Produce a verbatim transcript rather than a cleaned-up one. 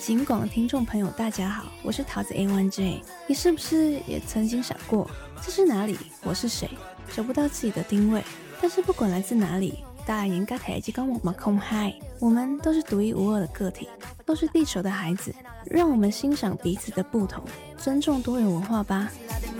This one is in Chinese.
警广的听众朋友，大家好，我是桃子 A 一 J。你是不是也曾经想过，这是哪里？我是谁？找不到自己的定位。但是不管来自哪里，大家应该台及跟我们空嗨，我们都是独一无二的个体，都是地球的孩子。让我们欣赏彼此的不同，尊重多元文化吧。